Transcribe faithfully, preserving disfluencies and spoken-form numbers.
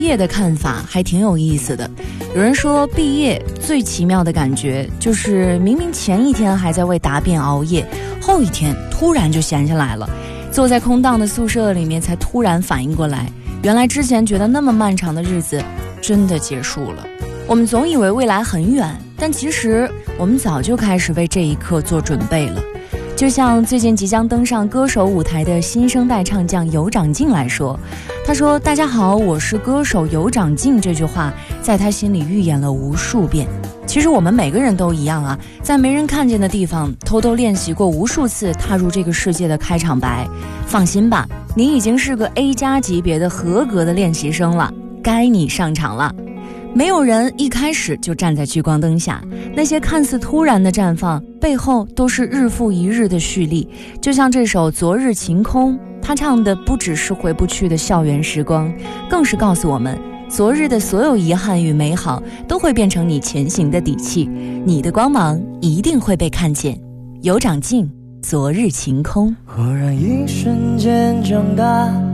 业的看法还挺有意思的。有人说毕业最奇妙的感觉就是明明前一天还在为答辩熬夜，后一天突然就闲下来了，坐在空荡的宿舍里面才突然反应过来，原来之前觉得那么漫长的日子真的结束了。我们总以为未来很远，但其实我们早就开始为这一刻做准备了。就像最近即将登上歌手舞台的新生代唱将尤长靖来说，他说大家好，我是歌手尤长靖，这句话在他心里预演了无数遍。其实我们每个人都一样啊，在没人看见的地方偷偷练习过无数次踏入这个世界的开场白。放心吧，你已经是个 A 加级别的合格的练习生了，该你上场了。没有人一开始就站在聚光灯下，那些看似突然的绽放背后都是日复一日的蓄力。就像这首《昨日晴空》，他唱的不只是回不去的校园时光，更是告诉我们昨日的所有遗憾与美好都会变成你前行的底气，你的光芒一定会被看见。尤长靖，昨日晴空。 忽然一瞬间长大，